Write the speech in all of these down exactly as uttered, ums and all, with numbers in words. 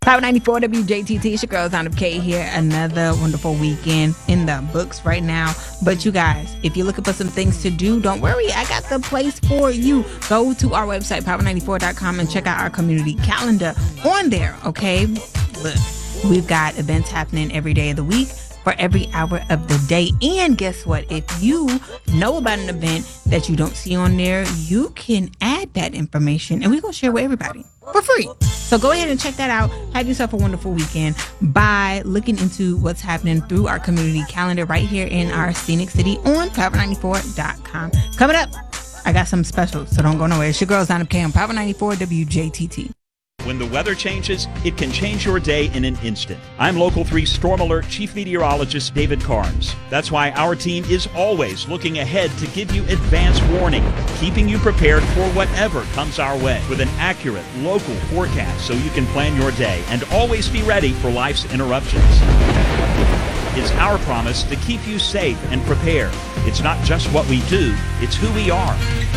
Power ninety-four W J T T, it's your girl, Zana K here. Another wonderful weekend in the books right now. But you guys, if you're looking for some things to do, don't worry. I got the place for you. Go to our website, power ninety-four dot com, and check out our community calendar on there, okay? Look, we've got events happening every day of the week for every hour of the day. And guess what? If you know about an event that you don't see on there, you can add that information and we're going to share with everybody for free. So go ahead and check that out. Have yourself a wonderful weekend by looking into what's happening through our community calendar right here in our scenic city on power ninety-four dot com. Coming up, I got something special, so don't go nowhere. It's your girl, Zana K on Power ninety-four W J T T. When the weather changes, it can change your day in an instant. I'm Local three Storm Alert Chief Meteorologist David Carnes. That's why our team is always looking ahead to give you advance warning, keeping you prepared for whatever comes our way with an accurate local forecast so you can plan your day and always be ready for life's interruptions. It's our promise to keep you safe and prepared. It's not just what we do, it's who we are.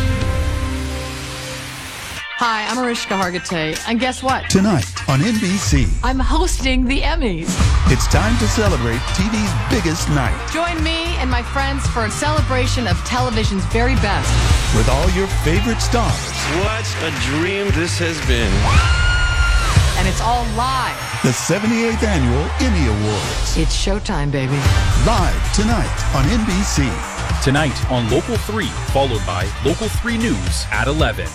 Hi, I'm Mariska Hargitay, and guess what? Tonight on N B C, I'm hosting the Emmys. It's time to celebrate T V's biggest night. Join me and my friends for a celebration of television's very best. With all your favorite stars. What a dream this has been. And it's all live. The seventy-eighth Annual Emmy Awards. It's showtime, baby. Live tonight on N B C. Tonight on Local three, followed by Local three News at eleven.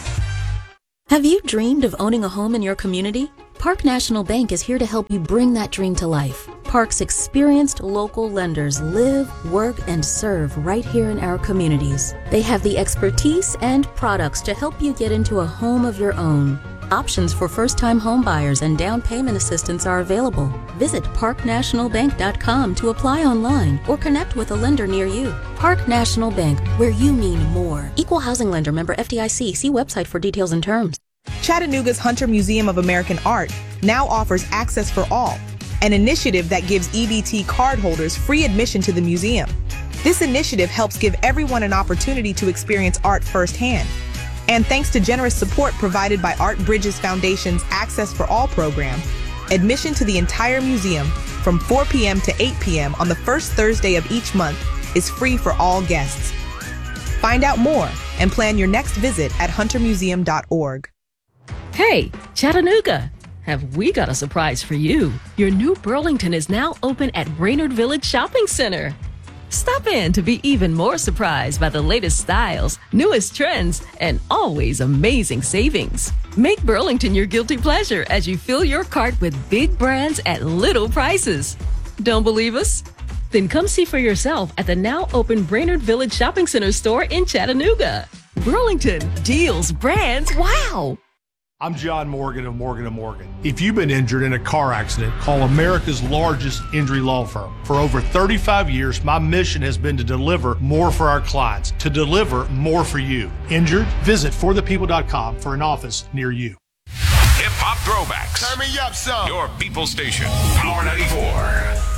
Have you dreamed of owning a home in your community? Park National Bank is here to help you bring that dream to life. Park's experienced local lenders live, work, and serve right here in our communities. They have the expertise and products to help you get into a home of your own. Options for first-time home buyers and down payment assistance are available. Visit park national bank dot com to apply online or connect with a lender near you. Park National Bank, where you mean more. Equal housing lender, member F D I C. See website for details and terms. Chattanooga's Hunter Museum of American Art now offers Access for All, an initiative that gives E B T cardholders free admission to the museum. This initiative helps give everyone an opportunity to experience art firsthand. And thanks to generous support provided by Art Bridges Foundation's Access for All program, admission to the entire museum from four p.m. to eight p.m. on the first Thursday of each month is free for all guests. Find out more and plan your next visit at hunter museum dot org. Hey, Chattanooga! Have we got a surprise for you? Your new Burlington is now open at Brainerd Village Shopping Center. Stop in to be even more surprised by the latest styles, newest trends, and always amazing savings. Make Burlington your guilty pleasure as you fill your cart with big brands at little prices. Don't believe us? Then come see for yourself at the now open Brainerd Village Shopping Center store in Chattanooga. Burlington, deals, brands, wow! I'm John Morgan of Morgan and Morgan. If you've been injured in a car accident, call America's largest injury law firm. For over thirty-five years, my mission has been to deliver more for our clients, to deliver more for you. Injured? Visit for the people dot com for an office near you. Hip Hop Throwbacks. Turn me up, son. Your people station, Power ninety-four.